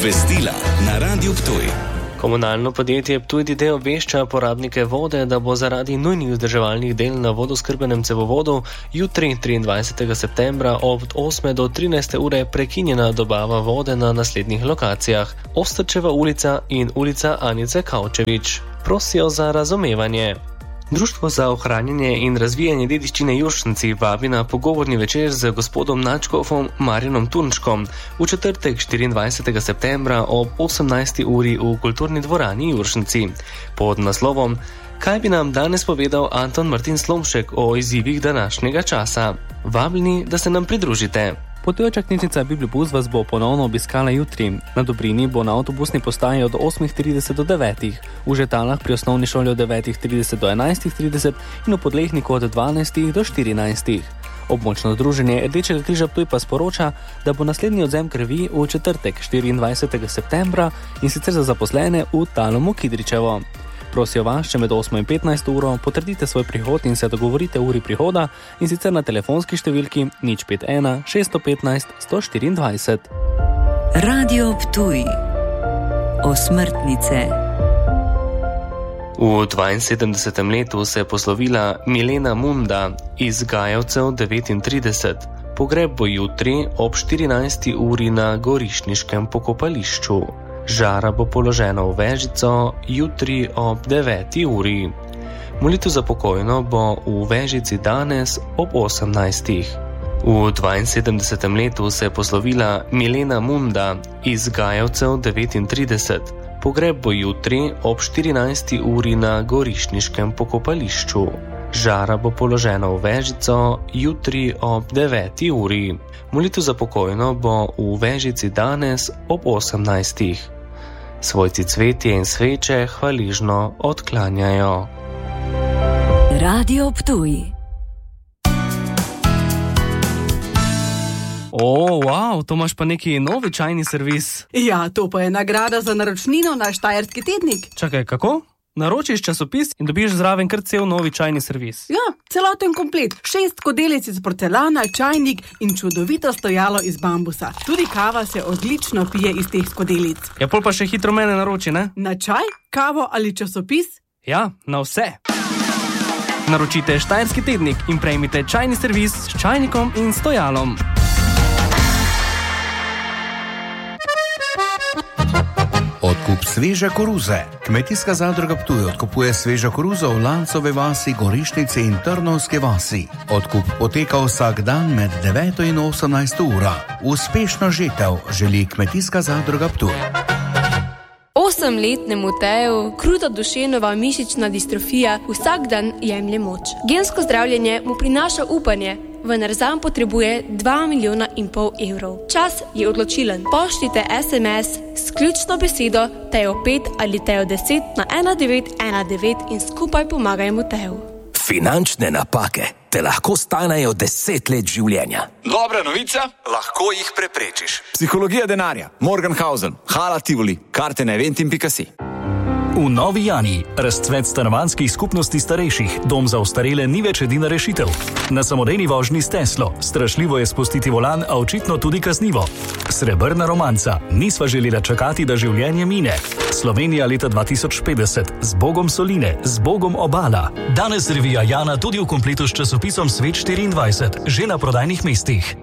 Obvestila na Radiu Ptuj. Komunalno podjetje Ptuj DD obvešča porabnike vode, da bo zaradi nujnih vzdrževalnih del na vodoskrbenem cevovodu jutri 23. septembra od 8. do 13. ure prekinjena dobava vode na naslednjih lokacijah: Ostrčeva ulica in ulica Anice Kavčevič. Prosijo za razumevanje. Društvo za ohranjanje in razvijanje dediščine Juršanci vabi na pogovorni večer z gospodom nadškofom Marjanom Turnškom v četrtek 24. septembra ob 18. uri v kulturni dvorani Juršanci pod naslovom Kaj bi nam danes povedal Anton Martin Slomšek o izzivih današnjega časa? Vabljeni, da se nam pridružite. Potujoča knjižnica Bibliobus vas bo ponovno obiskala jutri. Na Dobrini bo na avtobusni postaji od 8.30 do 9. V Žetalah pri osnovni šoli od 9.30 do 11.30 in v Podlehniku od 12. do 14. Območno združenje Rdečega križa Ptuj pa sporoča, da bo naslednji odzem krvi v četrtek 24. septembra in sicer za zaposlene v Talomu Kidričevo. Prosijo vas, če med 8 in 15 uro potrdite svoj prihod in se dogovorite o uri prihoda, in sicer na telefonski številki 051 615 124. Radio Ptuj. Osmrtnice. V 72. letu se je poslovila Milena Munda iz Gajevcev 39. Pogreb bo jutri ob 14. uri na Gorišniškem pokopališču. Žara bo položena v vežico jutri ob 9. uri. Molitev za pokojno bo v vežici danes ob 18. V 72. letu se je poslovila Milena Munda iz Gajevcev 39. Pogreb bo jutri ob 14. uri na Gorišniškem pokopališču. Žara bo položena v vežico jutri ob 9. uri. Molitev za pokojno bo v vežici danes ob 18. Svojci cvetje in sveče hvaležno odklanjajo. Radio Ptuj. Wow, to imaš pa neki novi čajni servis. Ja, to pa je nagrada za naročnino na Štajerski tednik. Čakaj, kako? Naročiš časopis in dobiš zraven kar cel novi čajni servis. Ja, celoten komplet. 6 skodelic iz porcelana, čajnik in čudovito stojalo iz bambusa. Tudi kava se odlično pije iz teh skodelic. Ja, pol pa še hitro mene naroči, ne? Na čaj, kavo ali časopis? Ja, na vse. Naročite Štajerski tednik in prejmite čajni servis s čajnikom in stojalom. Odkup sveže koruze. Kmetijska zadruga Ptuj odkupuje svežo koruzo v Lancove vasi, Gorišnici in Trnovske vasi. Odkup poteka vsak dan med 9 in 18 ura. Uspešno žetev želi Kmetijska zadruga Ptuj. 8-letnemu Teju kruta dušenova mišična distrofija vsak dan jemlje moč. Gensko zdravljenje mu prinaša upanje, vendar zanj potrebuje 2,5 milijona evrov. Čas je odločilen. Pošljite SMS s ključno besedo Tejo 5 ali Tejo 10 na 1919 in skupaj pomagajmo Teju. Finančne napake te lahko stanejo 10 let življenja. Dobra novica, lahko jih preprečiš. Psihologija denarja, Morgenhausen, Hala Tivoli, karte na eventim.si. V Novi Jani razcvet stanovanjskih skupnosti starejših. Dom za ostarele ni več edina rešitev. Na samodejni vožnji s Teslo. Strašljivo je spustiti volan, a očitno tudi kaznivo. Srebrna romanca. Nisva želela čakati, da življenje mine. Slovenija leta 2050. Z Bogom Soline, z Bogom Obala. Danes revija Jana tudi v kompletu s časopisom Svet 24. Že na prodajnih mestih.